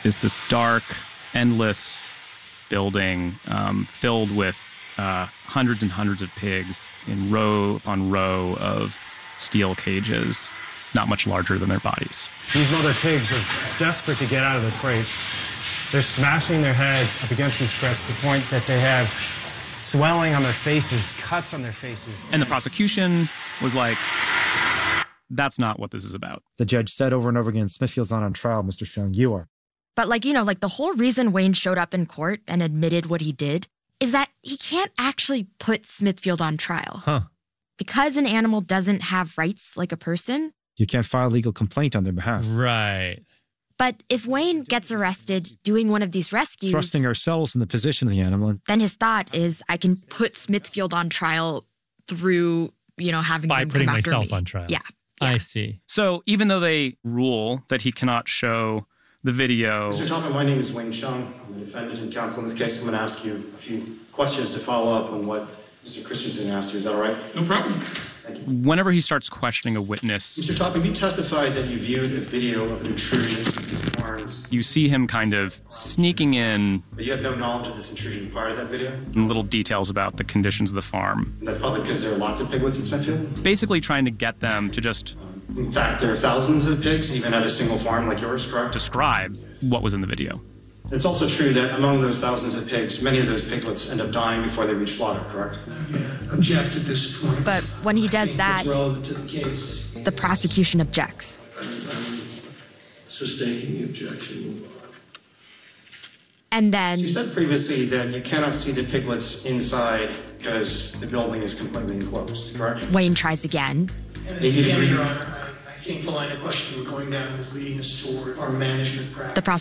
is this dark, endless building filled with hundreds and hundreds of pigs in row upon row of steel cages, not much larger than their bodies. These mother pigs are desperate to get out of the crates. They're smashing their heads up against these crates to the point that they have swelling on their faces, cuts on their faces. And the prosecution was like, that's not what this is about. The judge said over and over again, Smithfield's not on trial, Mr. Schoen, you are. But the whole reason Wayne showed up in court and admitted what he did is that he can't actually put Smithfield on trial. Huh. Because an animal doesn't have rights like a person. You can't file a legal complaint on their behalf. Right. But if Wayne gets arrested doing one of these rescues... Thrusting ourselves in the position of the animal. Then his thought is, I can put Smithfield on trial through, having by them putting come after myself me. on trial. Yeah. I see. So even though they rule that he cannot show the video... Mr. Toppin, my name is Wayne Chung. I'm the defendant and counsel in this case. I'm going to ask you a few questions to follow up on what Mr. Christensen asked you. Is that all right? No problem. Thank you. Whenever he starts questioning a witness... Mr. Toppin, you testified that you viewed a video of an intrusion into the farms. You see him kind of sneaking in... But you had no knowledge of this intrusion prior to that video? And little details about the conditions of the farm. And that's probably because there are lots of piglets in Smithfield? Basically trying to get them to just... In fact, there are thousands of pigs, even at a single farm like yours, correct? Describe what was in the video. It's also true that among those thousands of pigs, many of those piglets end up dying before they reach slaughter, correct? Object at this point. But when he does that, It's relevant to the case. the prosecution objects. I'm sustaining the objection. Move on. And then... You said previously that you cannot see the piglets inside because the building is completely enclosed, correct? Wayne tries again. And again, Your Honor, I think the line of question we're going down is leading us toward our management practice. The